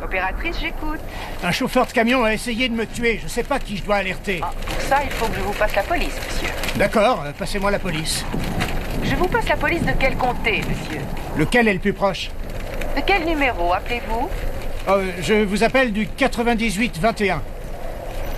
Opératrice, j'écoute. Un chauffeur de camion a essayé de me tuer. Je sais pas qui je dois alerter. Ah, pour ça, il faut que je vous passe la police, monsieur. D'accord, passez-moi la police. Je vous passe la police de quel comté, monsieur? Lequel est le plus proche? De quel numéro appelez-vous? Je vous appelle du 98-21.